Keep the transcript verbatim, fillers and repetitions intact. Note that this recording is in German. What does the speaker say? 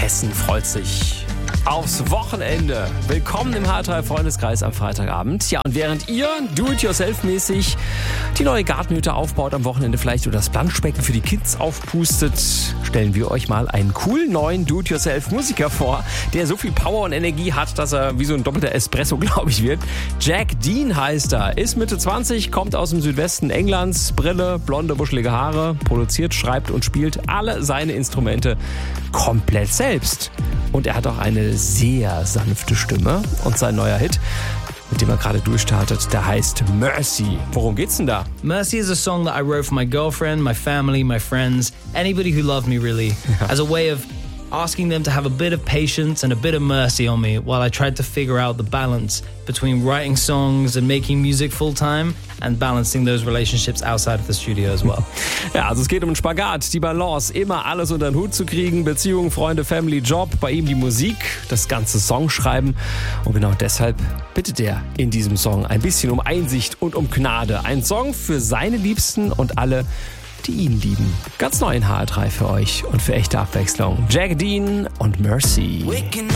Hessen freut sich aufs Wochenende. Willkommen im H drei Freundeskreis am Freitagabend. Ja, und während ihr do-it-yourself-mäßig die neue Gartenhütte aufbaut am Wochenende vielleicht oder das Planschbecken für die Kids aufpustet, stellen wir euch mal einen coolen neuen Do-it-yourself-Musiker vor, der so viel Power und Energie hat, dass er wie so ein doppelter Espresso, glaube ich, wird. Jack Dean heißt er, ist Mitte zwanzig, kommt aus dem Südwesten Englands, Brille, blonde, wuschelige Haare, produziert, schreibt und spielt alle seine Instrumente komplett selbst. Und er hat auch eine sehr sanfte Stimme. Und sein neuer Hit, mit dem er gerade durchstartet, der heißt Mercy. Worum geht's denn da? Mercy is a song that I wrote for my girlfriend, my family, my friends, anybody who loved me really, as a way of asking them to have a bit of patience and a bit of mercy on me while I tried to figure out the balance between writing songs and making music full time and balancing those relationships outside of the studio as well. Ja, also es geht um einen Spagat, die Balance, immer alles unter den Hut zu kriegen, Beziehungen, Freunde, Family, Job, bei ihm die Musik, das ganze Songschreiben. Und genau deshalb bittet er in diesem Song ein bisschen um Einsicht und um Gnade. Ein Song für seine Liebsten und alle, die ihn lieben. Ganz neu in H drei für euch und für echte Abwechslung. Jack Dean und Mercy. Waking